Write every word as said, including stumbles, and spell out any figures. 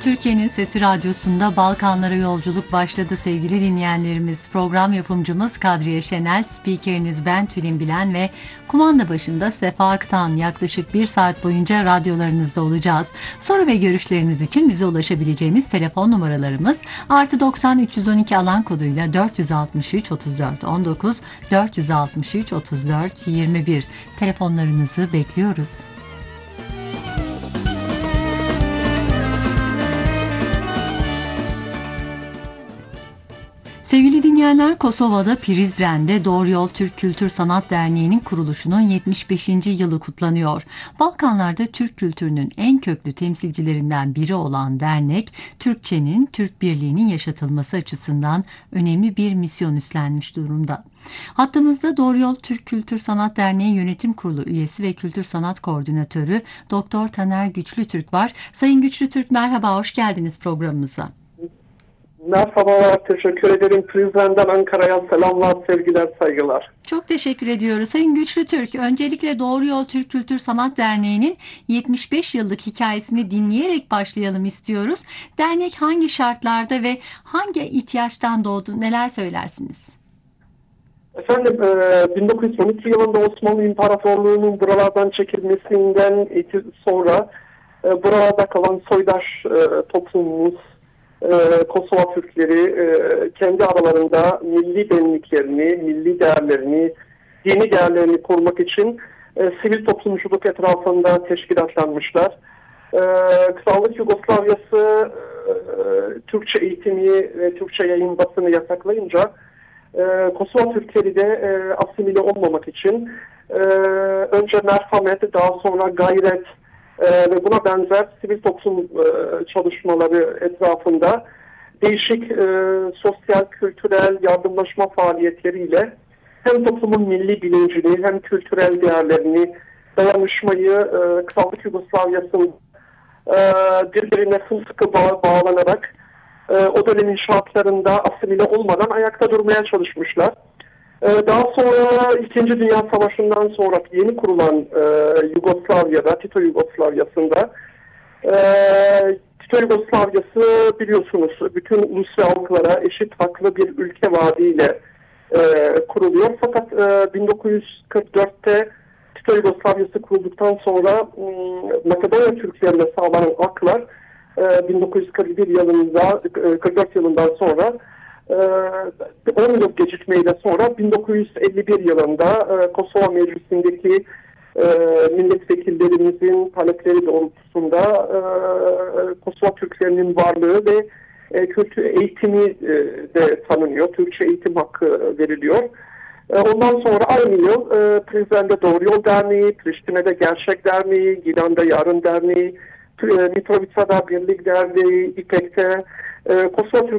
Türkiye'nin Sesi Radyosu'nda Balkanlara yolculuk başladı sevgili dinleyenlerimiz. Program yapımcımız Kadriye Şenel, spikeriniz ben Tülin Bilen ve kumanda başında Sefa Aktan. Yaklaşık bir saat boyunca radyolarınızda olacağız. Soru ve görüşleriniz için bize ulaşabileceğiniz telefon numaralarımız artı doksan üç yüz on iki alan koduyla dört yüz altmış üç otuz dört on dokuz, dört yüz altmış üç otuz dört yirmi bir. Telefonlarınızı bekliyoruz. Sevgili dinleyenler, Kosova'da Prizren'de Doğru Yol Türk Kültür Sanat Derneği'nin kuruluşunun yetmiş beşinci yılı kutlanıyor. Balkanlarda Türk kültürünün en köklü temsilcilerinden biri olan dernek, Türkçenin, Türk birliğinin yaşatılması açısından önemli bir misyon üstlenmiş durumda. Hattımızda Doğru Yol Türk Kültür Sanat Derneği Yönetim Kurulu üyesi ve Kültür Sanat Koordinatörü Doktor Taner Güçlütürk var. Sayın Güçlütürk, merhaba, hoş geldiniz programımıza. Merhabalar, teşekkür ederim. Prizren'den Ankara'ya selamlar, sevgiler, saygılar. Çok teşekkür ediyoruz. Sayın Güçlütürk, öncelikle Doğru Yol Türk Kültür Sanat Derneği'nin yetmiş beş yıllık hikayesini dinleyerek başlayalım istiyoruz. Dernek hangi şartlarda ve hangi ihtiyaçtan doğdu, neler söylersiniz? Efendim, bin dokuz yüz on iki yılında Osmanlı İmparatorluğu'nun buralardan çekilmesinden sonra buralarda kalan soydaş toplumumuz, Ee, Kosova Türkleri e, kendi aralarında milli benliklerini, milli değerlerini, dini değerlerini korumak için e, sivil toplumculuk etrafında teşkilatlanmışlar. E, Krallık Yugoslavyası e, Türkçe eğitimi ve Türkçe yayın basını yasaklayınca e, Kosova Türkleri de e, asimile olmamak için e, önce merhamet, daha sonra gayret Ee, ve buna benzer sivil toplum e, çalışmaları etrafında değişik e, sosyal, kültürel yardımlaşma faaliyetleriyle hem toplumun milli bilincini hem kültürel değerlerini, dayanışmayı e, Krallık Yugoslavyası'nın e, birbirine sımsıkı bağ, bağlanarak e, o dönemin şartlarında asimile olmadan ayakta durmaya çalışmışlar. Daha sonra İkinci Dünya Savaşı'ndan sonra yeni kurulan e, Yugoslavya'da, Tito Yugoslavya'sında e, Tito Yugoslavya'sı biliyorsunuz bütün ulus ve halklara eşit haklı bir ülke vaadiyle e, kuruluyor. Fakat e, bin dokuz yüz kırk dörtte Tito Yugoslavya'sı kurulduktan sonra e, Makedonya Türklerine sağlanan haklar e, bin dokuz yüz kırk bir yılında, kırk dört yılından sonra on yıl gecikmeyle sonra bin dokuz yüz elli bir yılında Kosova Meclisi'ndeki milletvekillerimizin talepleri doğrultusunda Kosova Türklerinin varlığı ve kültür eğitimi de tanınıyor. Türkçe eğitim hakkı veriliyor. Ondan sonra aynı yıl Prizren'de Doğru Yol Derneği, Priştine'de Gerçek Derneği, Gilan'da Yarın Derneği, Mitrovica'da Birlik Derneği, İpek'te Kosova Türk